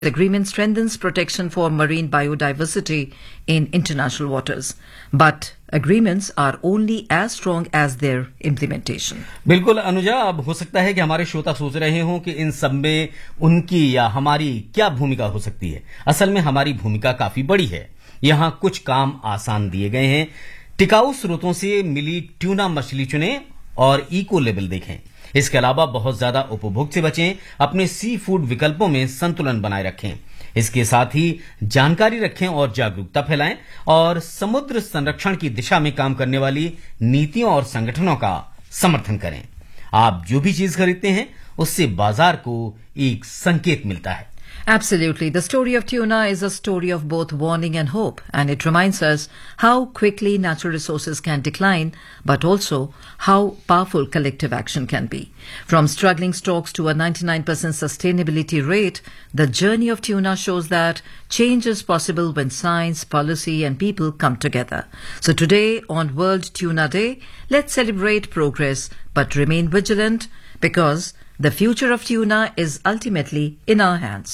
agreement strengthens protection for marine biodiversity in international waters. But agreements are only as strong as their implementation. बिल्कुल अनुजा, अब हो सकता है कि हमारे श्रोता सोच रहे हों कि इन सब में उनकी या हमारी क्या भूमिका हो सकती है। असल में हमारी भूमिका काफी बड़ी है। यहाँ कुछ काम आसान दिए गए हैं। टिकाऊ स्रोतों से मिली ट्यूना मछली चुनें और इको लेबल देखें। इसके अलावा बहुत ज्यादा उपभोग से बचें, अपने सी फूड विकल्पों में संतुलन बनाए रखें। इसके साथ ही जानकारी रखें और जागरूकता फैलाएं और समुद्र संरक्षण की दिशा में काम करने वाली नीतियों और संगठनों का समर्थन करें। आप जो भी चीज खरीदते हैं उससे बाजार को एक संकेत मिलता है। Absolutely. The story of tuna is a story of both warning and hope, and it reminds us how quickly natural resources can decline, but also how powerful collective action can be. From struggling stocks to a 99% sustainability rate, the journey of tuna shows that change is possible when science, policy, and people come together. So today, on World Tuna Day, let's celebrate progress, but remain vigilant, because the future of tuna is ultimately in our hands.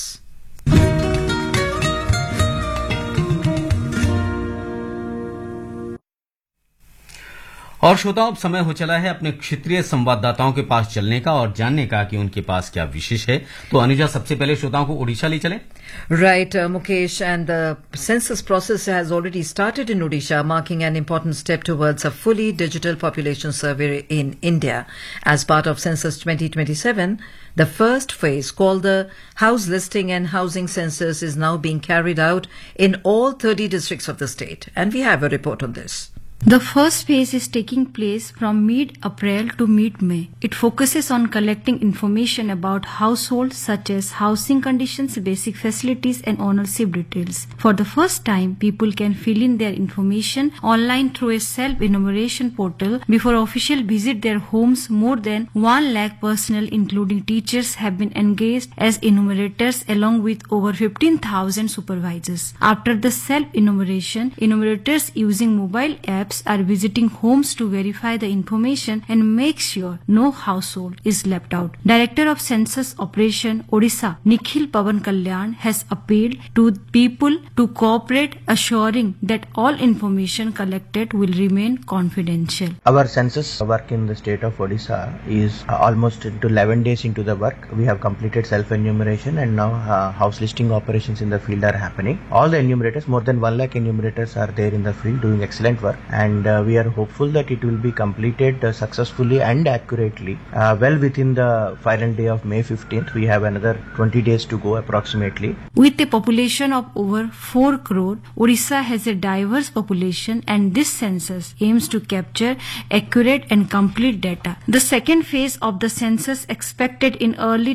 और श्रोताओं, अब समय हो चला है अपने क्षेत्रीय संवाददाताओं के पास चलने का और जानने का कि उनके पास क्या विशेष है। तो अनुजा, सबसे पहले श्रोताओं को ओडिशा ले चलें। Right, Mukesh, and the census process has already started in Odisha, marking an important step towards a fully digital population survey in India. As part of Census 2027, the first phase, called the House Listing and Housing Census, is now being carried out in all 30 districts of the state. And we have a report on this. The first phase is taking place from mid-April to mid-May. It focuses on collecting information about households such as housing conditions, basic facilities and ownership details. For the first time, people can fill in their information online through a self-enumeration portal. Before officials visit their homes, more than 1 lakh personnel including teachers have been engaged as enumerators along with over 15,000 supervisors. After the self-enumeration, enumerators using mobile apps are visiting homes to verify the information and make sure no household is left out. Director of Census Operation Odisha, Nikhil Pavan Kalyan, has appealed to people to cooperate, assuring that all information collected will remain confidential. Our census work in the state of Odisha is almost into 11 days into the work. We have completed self-enumeration and now house listing operations in the field are happening. All the enumerators, more than 1 lakh enumerators are there in the field doing excellent work. And we are hopeful that it will be completed successfully and accurately well within the final day of May 15th. We have another 20 days to go approximately. With a population of over 4 crore, Odisha has a diverse population and this census aims to capture accurate and complete data. The second phase of the census, expected in early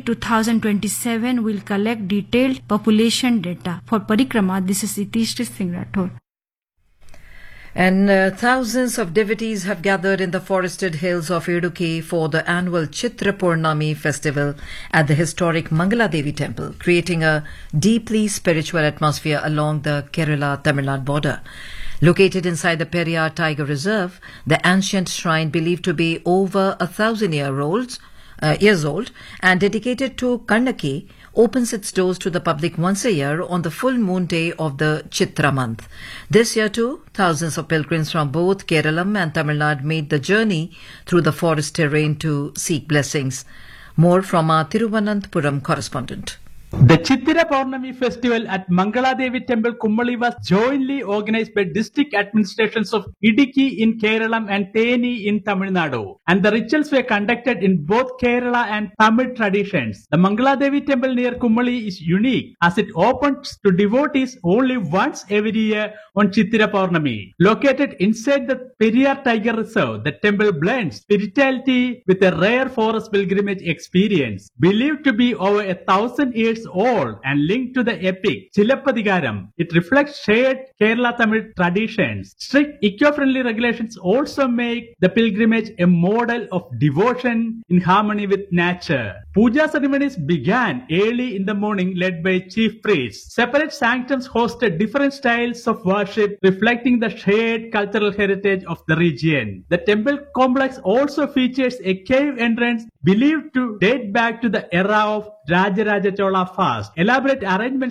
2027, will collect detailed population data. For Parikrama, this is Itishri Singh Rathore. And thousands of devotees have gathered in the forested hills of Idukki for the annual Chitra Purnami festival at the historic Mangaladevi temple, creating a deeply spiritual atmosphere along the Kerala-Tamil Nadu border. Located inside the Periyar Tiger Reserve, the ancient shrine, believed to be over 1,000 years old and dedicated to Kannaki, opens its doors to the public once a year on the full moon day of the Chitra month. This year too, thousands of pilgrims from both Keralam and Tamil Nadu made the journey through the forest terrain to seek blessings. More from our Thiruvananthapuram correspondent. The Chitira Purnami festival at Mangaladevi Temple Kummali was jointly organized by district administrations of Idukki in Kerala and Theni in Tamil Nadu. And the rituals were conducted in both Kerala and Tamil traditions. The Mangaladevi temple near Kummali is unique as it opens to devotees only once every year on Chitira Purnami. Located inside the Periyar Tiger Reserve, the temple blends spirituality with a rare forest pilgrimage experience. Believed to be over 1,000 years old and linked to the epic Chilappadigaram, it reflects shared Kerala Tamil traditions. Strict eco-friendly regulations also make the pilgrimage a model of devotion in harmony with nature. Puja ceremonies began early in the morning, led by chief priests. Separate sanctums hosted different styles of worship, reflecting the shared cultural heritage of the region. The temple complex also features a cave entrance believed to date back to the era of Rajaraja Chola fast. Elaborate arrangements